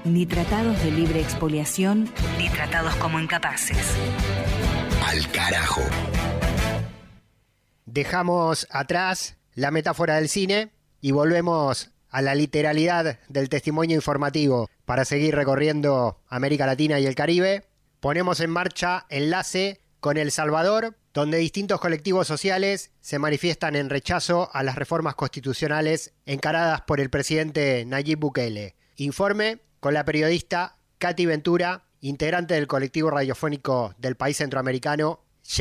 ni tratados de libre expoliación, ni tratados como incapaces. Al carajo. Dejamos atrás la metáfora del cine y volvemos a la literalidad del testimonio informativo para seguir recorriendo América Latina y el Caribe. Ponemos en marcha enlace con El Salvador, donde distintos colectivos sociales se manifiestan en rechazo a las reformas constitucionales encaradas por el presidente Nayib Bukele. Informe con la periodista Katy Ventura, integrante del colectivo radiofónico del país centroamericano,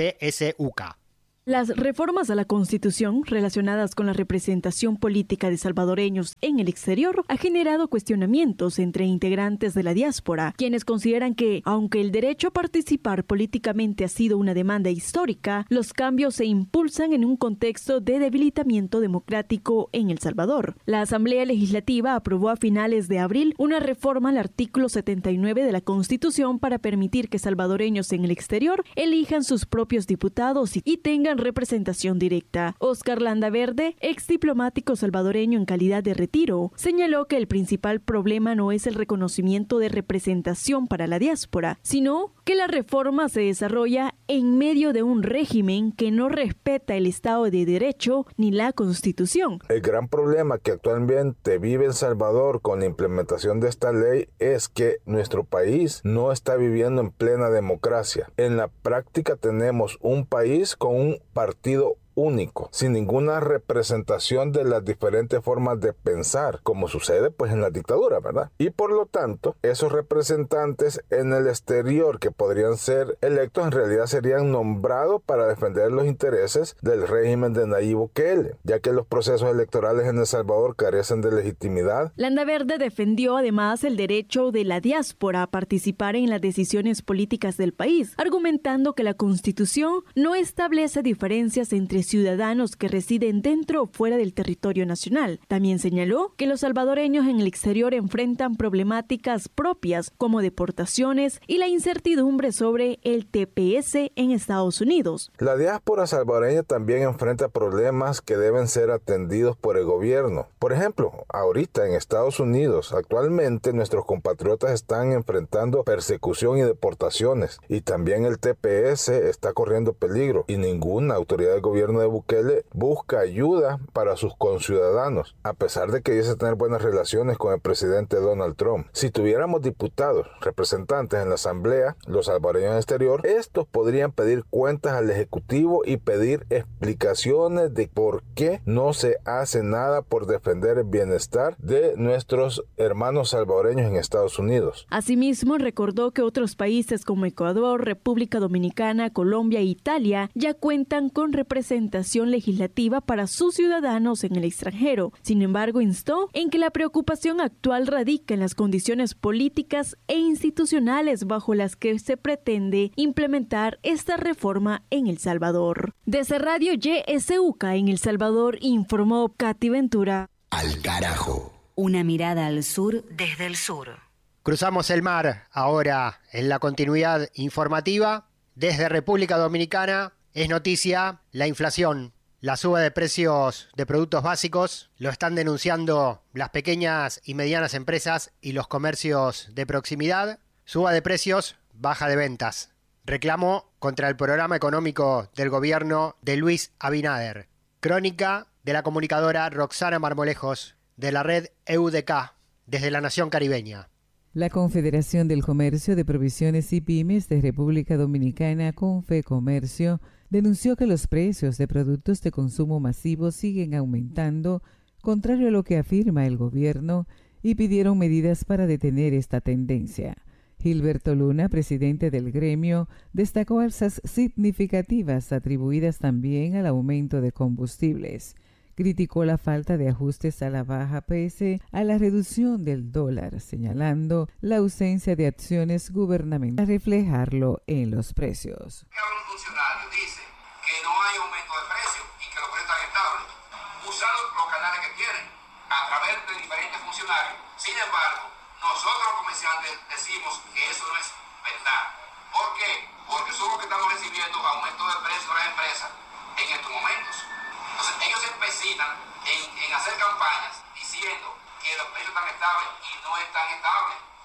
YSUCA. Las reformas a la Constitución relacionadas con la representación política de salvadoreños en el exterior ha generado cuestionamientos entre integrantes de la diáspora, quienes consideran que, aunque el derecho a participar políticamente ha sido una demanda histórica, los cambios se impulsan en un contexto de debilitamiento democrático en El Salvador. La Asamblea Legislativa aprobó a finales de abril una reforma al artículo 79 de la Constitución para permitir que salvadoreños en el exterior elijan sus propios diputados y tengan representación directa. Óscar Landaverde, ex diplomático salvadoreño en calidad de retiro, señaló que el principal problema no es el reconocimiento de representación para la diáspora, sino que la reforma se desarrolla en medio de un régimen que no respeta el Estado de Derecho ni la Constitución. El gran problema que actualmente vive El Salvador con la implementación de esta ley es que nuestro país no está viviendo en plena democracia. En la práctica tenemos un país con un partido único, sin ninguna representación de las diferentes formas de pensar, como sucede pues en la dictadura, ¿verdad? Y por lo tanto, esos representantes en el exterior que podrían ser electos en realidad serían nombrados para defender los intereses del régimen de Nayib Bukele, ya que los procesos electorales en El Salvador carecen de legitimidad. Landaverde defendió además el derecho de la diáspora a participar en las decisiones políticas del país, argumentando que la Constitución no establece diferencias entre ciudadanos que residen dentro o fuera del territorio nacional. También señaló que los salvadoreños en el exterior enfrentan problemáticas propias como deportaciones y la incertidumbre sobre el TPS en Estados Unidos. La diáspora salvadoreña también enfrenta problemas que deben ser atendidos por el gobierno. Por ejemplo, ahorita en Estados Unidos, actualmente nuestros compatriotas están enfrentando persecución y deportaciones, y también el TPS está corriendo peligro, y ninguna autoridad del gobierno de Bukele busca ayuda para sus conciudadanos, a pesar de que dice tener buenas relaciones con el presidente Donald Trump. Si tuviéramos diputados, representantes en la Asamblea, los salvadoreños en el exterior, estos podrían pedir cuentas al Ejecutivo y pedir explicaciones de por qué no se hace nada por defender el bienestar de nuestros hermanos salvadoreños en Estados Unidos. Asimismo, recordó que otros países como Ecuador, República Dominicana, Colombia e Italia ya cuentan con representación legislativa para sus ciudadanos en el extranjero. Sin embargo, instó en que la preocupación actual radica en las condiciones políticas e institucionales bajo las que se pretende implementar esta reforma en El Salvador. Desde Radio YSUCA en El Salvador, informó Katy Ventura. Al carajo. Una mirada al sur desde el sur. Cruzamos el mar ahora en la continuidad informativa. Desde República Dominicana es noticia la inflación, la suba de precios de productos básicos. Lo están denunciando las pequeñas y medianas empresas y los comercios de proximidad. Suba de precios, baja de ventas. Reclamo contra el programa económico del gobierno de Luis Abinader. Crónica de la comunicadora Roxana Marmolejos de la red EUDK desde la Nación Caribeña. La Confederación del Comercio de Provisiones y Pymes de República Dominicana, Confecomercio, denunció que los precios de productos de consumo masivo siguen aumentando, contrario a lo que afirma el gobierno, y pidieron medidas para detener esta tendencia. Gilberto Luna, presidente del gremio, destacó alzas significativas atribuidas también al aumento de combustibles. Criticó la falta de ajustes a la baja pese a la reducción del dólar, señalando la ausencia de acciones gubernamentales para reflejarlo en los precios. Un funcionario dice que no hay aumento de precios y que los precios están estables, usando los canales que tienen a través de diferentes funcionarios. Sin embargo, nosotros los comerciantes decimos que eso no es verdad. ¿Por qué? Porque somos los que estamos recibiendo aumento de precios de las empresas en estos momentos. Entonces ellos se empecinan en hacer campañas diciendo que los precios están estables y no están estables.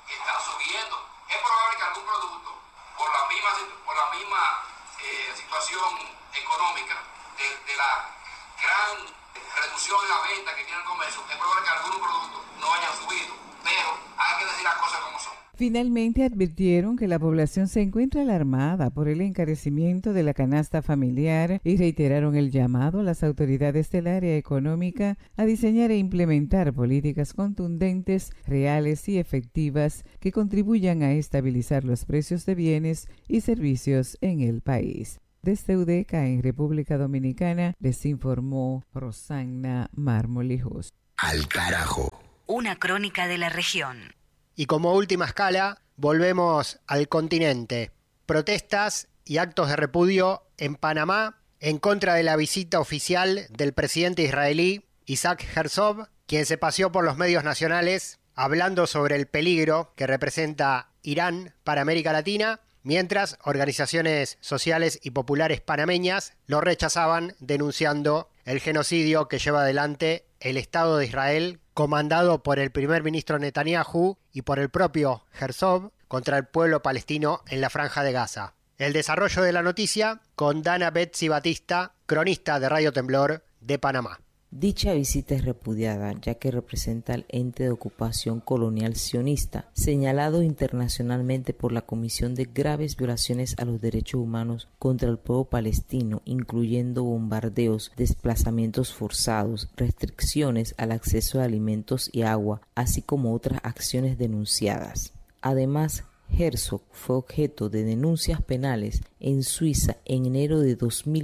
están subiendo. Es probable que algún producto, por la misma situación económica de la gran reducción en la venta que tiene el comercio, es probable que algunos productos no hayan subido, pero hay que decir las cosas como son. Finalmente advirtieron que la población se encuentra alarmada por el encarecimiento de la canasta familiar y reiteraron el llamado a las autoridades del área económica a diseñar e implementar políticas contundentes, reales y efectivas que contribuyan a estabilizar los precios de bienes y servicios en el país. Desde UDECA en República Dominicana les informó Rosanna Marmolijos. Al carajo. Una crónica de la región. Y como última escala, volvemos al continente. Protestas y actos de repudio en Panamá en contra de la visita oficial del presidente israelí Isaac Herzog, quien se paseó por los medios nacionales hablando sobre el peligro que representa Irán para América Latina, mientras organizaciones sociales y populares panameñas lo rechazaban, denunciando el genocidio que lleva adelante el Estado de Israel, comandado por el primer ministro Netanyahu y por el propio Herzog, contra el pueblo palestino en la Franja de Gaza. El desarrollo de la noticia con Dana Betsy Batista, cronista de Radio Temblor de Panamá. Dicha visita es repudiada ya que representa al ente de ocupación colonial sionista, señalado internacionalmente por la Comisión de graves violaciones a los derechos humanos contra el pueblo palestino, incluyendo bombardeos, desplazamientos forzados, restricciones al acceso a alimentos y agua, así como otras acciones denunciadas. Además, Herzog fue objeto de denuncias penales en Suiza en enero de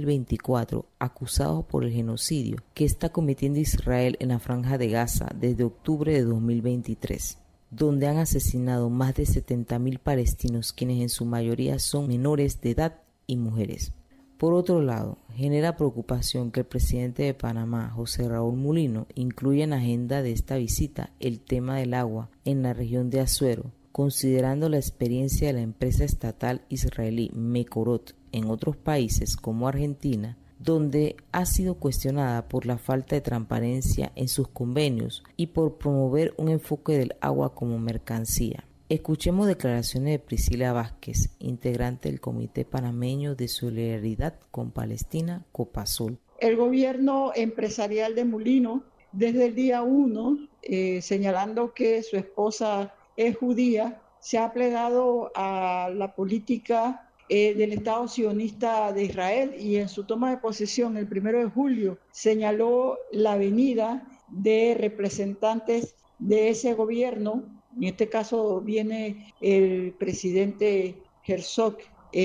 2024, acusado por el genocidio que está cometiendo Israel en la Franja de Gaza desde octubre de 2023, donde han asesinado más de 70.000 palestinos, quienes en su mayoría son menores de edad y mujeres. Por otro lado, genera preocupación que el presidente de Panamá, José Raúl Mulino, incluya en la agenda de esta visita el tema del agua en la región de Azuero, considerando la experiencia de la empresa estatal israelí Mekorot en otros países como Argentina, donde ha sido cuestionada por la falta de transparencia en sus convenios y por promover un enfoque del agua como mercancía. Escuchemos declaraciones de Priscila Vázquez, integrante del Comité Panameño de Solidaridad con Palestina, Copasol. El gobierno empresarial de Mulino, desde el día 1, señalando que su esposa es judía, se ha plegado a la política del Estado sionista de Israel, y en su toma de posesión el 1 de julio señaló la venida de representantes de ese gobierno. En este caso viene el presidente Herzog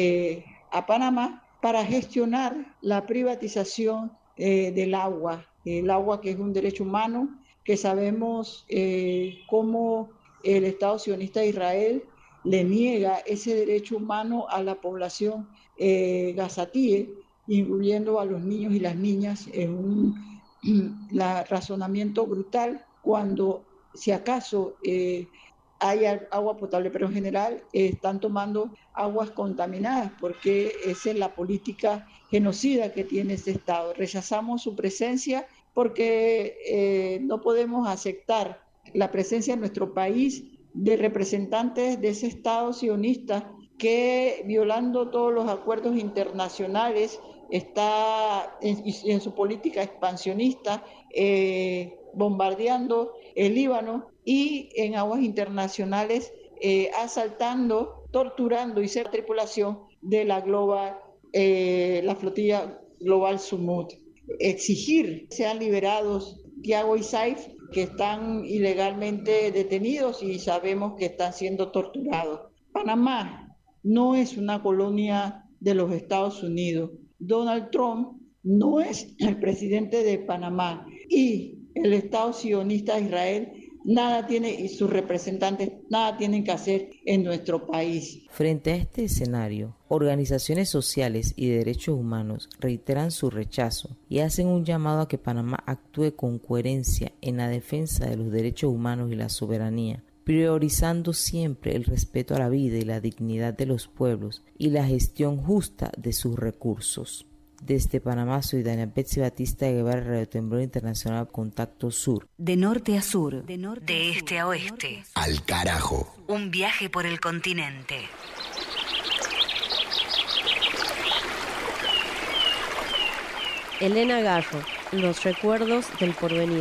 a Panamá para gestionar la privatización del agua, el agua que es un derecho humano, que sabemos cómo el Estado sionista de Israel le niega ese derecho humano a la población gazatíe, incluyendo a los niños y las niñas, en un razonamiento brutal, cuando si acaso hay agua potable, pero en general están tomando aguas contaminadas, porque esa es la política genocida que tiene ese Estado. Rechazamos su presencia porque no podemos aceptar la presencia en nuestro país de representantes de ese Estado sionista que, violando todos los acuerdos internacionales, está en su política expansionista, bombardeando el Líbano y en aguas internacionales asaltando, torturando y ser tripulación de la flotilla Global Sumut. Exigir sean liberados Tiago y Saif, que están ilegalmente detenidos y sabemos que están siendo torturados. Panamá no es una colonia de los Estados Unidos. Donald Trump no es el presidente de Panamá, y el Estado sionista de Israel nada tiene, y sus representantes nada tienen que hacer en nuestro país. Frente a este escenario, organizaciones sociales y de derechos humanos reiteran su rechazo y hacen un llamado a que Panamá actúe con coherencia en la defensa de los derechos humanos y la soberanía, priorizando siempre el respeto a la vida y la dignidad de los pueblos y la gestión justa de sus recursos. Desde Panamá, soy Dania Betsy Batista de Guevara, Radio Temblor Internacional Contacto Sur. De norte a sur, de este a oeste. Al carajo. Un viaje por el continente. Elena Garro, Los recuerdos del porvenir.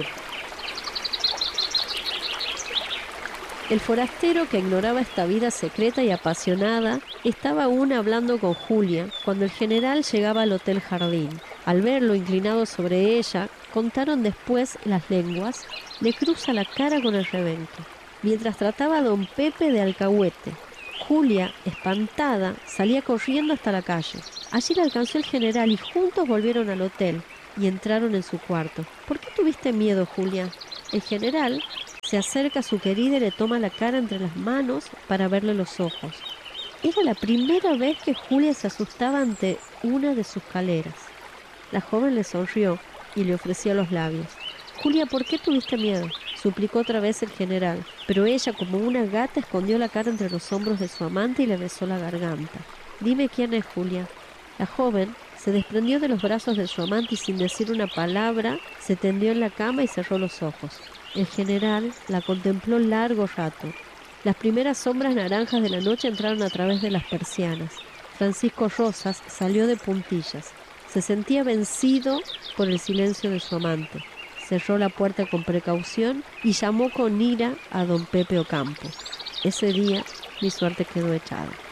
El forastero que ignoraba esta vida secreta y apasionada estaba aún hablando con Julia cuando el general llegaba al Hotel Jardín. Al verlo inclinado sobre ella, contaron después las lenguas, le cruza la cara con el rebenque. Mientras trataba a don Pepe de alcahuete, Julia, espantada, salía corriendo hasta la calle. Allí la alcanzó el general y juntos volvieron al hotel y entraron en su cuarto. ¿Por qué tuviste miedo, Julia? El general se acerca a su querida y le toma la cara entre las manos para verle los ojos. Era la primera vez que Julia se asustaba ante una de sus caleras. La joven le sonrió y le ofreció los labios. Julia, ¿por qué tuviste miedo?, suplicó otra vez el general, pero ella, como una gata, escondió la cara entre los hombros de su amante y le besó la garganta. Dime quién es, Julia. La joven se desprendió de los brazos de su amante y sin decir una palabra se tendió en la cama y cerró los ojos. El general la contempló largo rato. Las primeras sombras naranjas de la noche entraron a través de las persianas. Francisco Rosas salió de puntillas. Se sentía vencido por el silencio de su amante. Cerró la puerta con precaución y llamó con ira a don Pepe Ocampo. Ese día mi suerte quedó echada.